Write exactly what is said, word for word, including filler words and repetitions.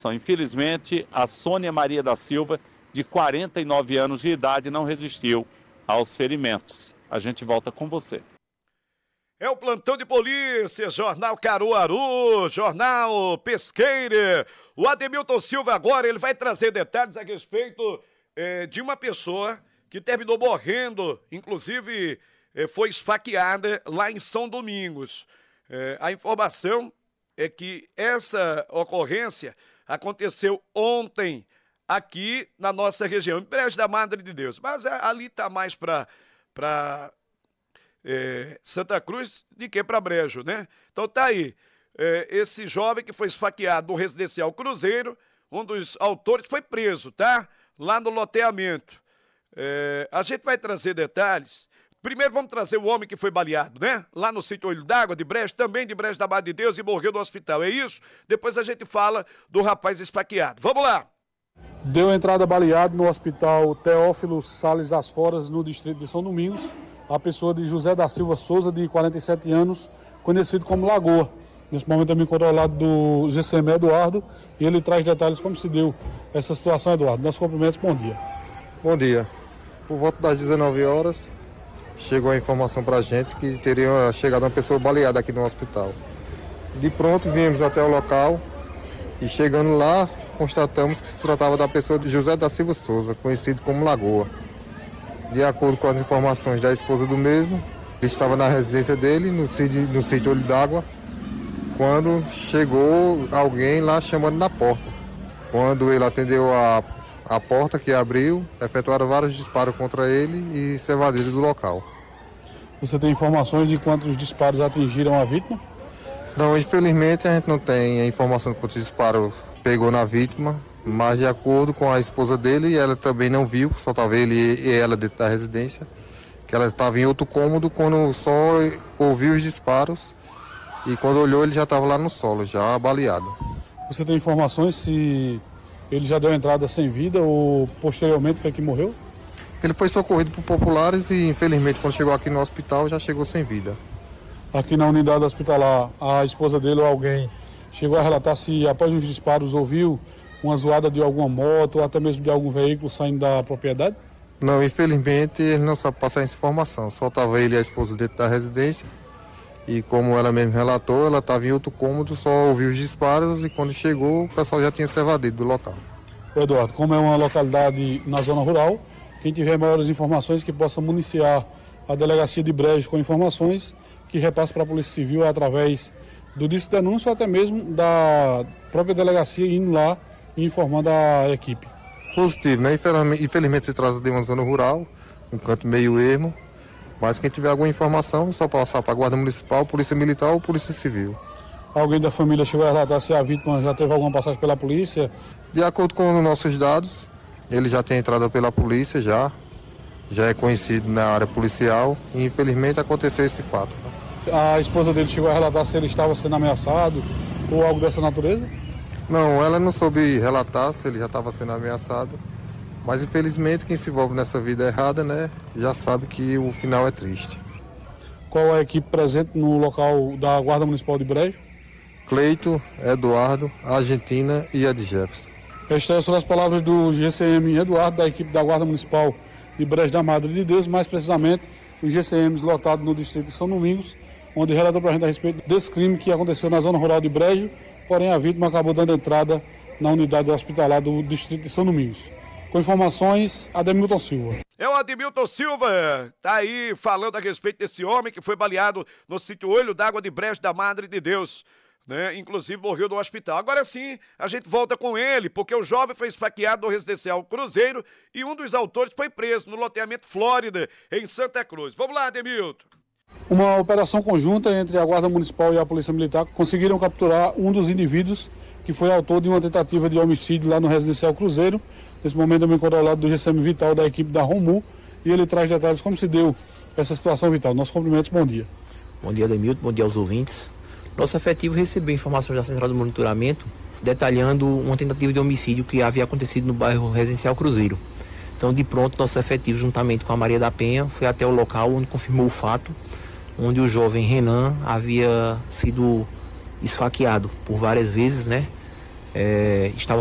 Infelizmente, a Sônia Maria da Silva, de quarenta e nove anos de idade, não resistiu aos ferimentos. A gente volta com você. É o plantão de polícia, Jornal Caruaru, Jornal Pesqueira. O Ademilton Silva agora ele vai trazer detalhes a respeito eh, de uma pessoa que terminou morrendo, inclusive eh, foi esfaqueada lá em São Domingos. Eh, a informação é que essa ocorrência aconteceu ontem aqui na nossa região, em Brejo da Madre de Deus. Mas ali está mais para para é, Santa Cruz do que para Brejo, né? Então tá aí, é, esse jovem que foi esfaqueado no residencial Cruzeiro, um dos autores foi preso, tá? Lá no loteamento. É, a gente vai trazer detalhes. Primeiro vamos trazer o homem que foi baleado, né? Lá no sítio Olho d'Água, de Brejo, também de Brejo da Madre de Deus, e morreu no hospital, é isso? Depois a gente fala do rapaz esfaqueado. Vamos lá! Deu entrada baleado no hospital Teófilo Salles Asforas, no distrito de São Domingos, a pessoa de José da Silva Souza, de quarenta e sete anos, conhecido como Lagoa. Nesse momento eu me encontro ao lado do G C M Eduardo, e ele traz detalhes como se deu essa situação, Eduardo. Nossos cumprimentos, bom dia. Bom dia. Por volta das dezenove horas, chegou a informação para a gente que teria chegado uma pessoa baleada aqui no hospital. De pronto, viemos até o local e chegando lá, constatamos que se tratava da pessoa de José da Silva Souza, conhecido como Lagoa. De acordo com as informações da esposa do mesmo, ele estava na residência dele, no sítio, no sítio Olho d'Água, quando chegou alguém lá chamando na porta. Quando ele atendeu a, a porta que abriu, efetuaram vários disparos contra ele e se evadiram do local. Você tem informações de quantos disparos atingiram a vítima? Não, infelizmente a gente não tem a informação de quantos disparos pegou na vítima, mas de acordo com a esposa dele, ela também não viu, só estava ele e ela dentro da residência, que ela estava em outro cômodo quando só ouviu os disparos e quando olhou ele já estava lá no solo, já baleado. Você tem informações se ele já deu entrada sem vida ou posteriormente foi que morreu? Ele foi socorrido por populares e infelizmente quando chegou aqui no hospital já chegou sem vida. Aqui na unidade hospitalar, a esposa dele ou alguém chegou a relatar se após os disparos ouviu uma zoada de alguma moto ou até mesmo de algum veículo saindo da propriedade? Não, infelizmente ele não sabe passar essa informação. Só estava ele e a esposa dentro da residência e como ela mesma relatou, ela estava em outro cômodo, só ouviu os disparos e quando chegou o pessoal já tinha se evadido do local. Eduardo, como é uma localidade na zona rural, quem tiver maiores informações que possa municiar a delegacia de Brejo com informações que repasse para a Polícia Civil através do disco denúncio ou até mesmo da própria delegacia indo lá e informando a equipe. Positivo, né? Infelizmente, infelizmente se trata de uma zona rural, um canto meio ermo, mas quem tiver alguma informação é só passar para a Guarda Municipal, Polícia Militar ou Polícia Civil. Alguém da família chegou a relatar se a vítima já teve alguma passagem pela polícia? De acordo com os nossos dados, ele já tem entrado pela polícia, já, já é conhecido na área policial e infelizmente aconteceu esse fato. A esposa dele chegou a relatar se ele estava sendo ameaçado ou algo dessa natureza? Não, ela não soube relatar se ele já estava sendo ameaçado, mas infelizmente quem se envolve nessa vida errada, né, já sabe que o final é triste. Qual é a equipe presente no local da Guarda Municipal de Brejo? Cleito, Eduardo, a Argentina e a de Jefferson. Estas são as palavras do G C M Eduardo, da equipe da Guarda Municipal de Brejo da Madre de Deus, mais precisamente os G C Ms lotados no distrito de São Domingos, onde relatou para a gente a respeito desse crime que aconteceu na zona rural de Brejo, porém a vítima acabou dando entrada na unidade hospitalar do distrito de São Domingos. Com informações, Ademilton Silva. É o Ademilton Silva, tá aí falando a respeito desse homem que foi baleado no sítio Olho d'Água de Brejo da Madre de Deus, né? Inclusive morreu no hospital. Agora sim, a gente volta com ele, porque o jovem foi esfaqueado no residencial Cruzeiro e um dos autores foi preso no loteamento Flórida, em Santa Cruz. Vamos lá, Ademilton. Uma operação conjunta entre a Guarda Municipal e a Polícia Militar conseguiram capturar um dos indivíduos que foi autor de uma tentativa de homicídio lá no residencial Cruzeiro. Nesse momento eu me encontro ao lado do G C M Vital da equipe da Romu e ele traz detalhes como se deu essa situação, Vital. Nossos cumprimentos, bom dia. Bom dia, Ademilton, bom dia aos ouvintes. Nosso efetivo recebeu informações da Central de Monitoramento detalhando uma tentativa de homicídio que havia acontecido no bairro Residencial Cruzeiro. Então, de pronto, nosso efetivo, juntamente com a Maria da Penha, foi até o local onde confirmou o fato, onde o jovem Renan havia sido esfaqueado por várias vezes, né? é, estava